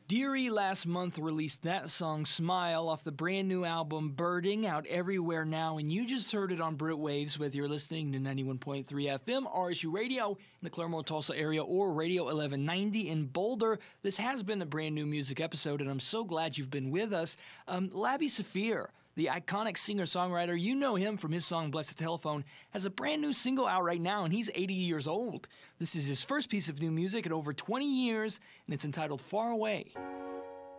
Deary last month released that song Smile off the brand new album Birding, out everywhere now, and you just heard it on Brit Waves, whether you're listening to 91.3 FM, RSU Radio in the Claremont-Tulsa area, or Radio 1190 in Boulder. This has been a brand new music episode, and I'm so glad you've been with us. Labi Siffre, the iconic singer-songwriter, you know him from his song Bless the Telephone, has a brand new single out right now, and he's 80 years old. This is his first piece of new music in over 20 years, and it's entitled Far Away.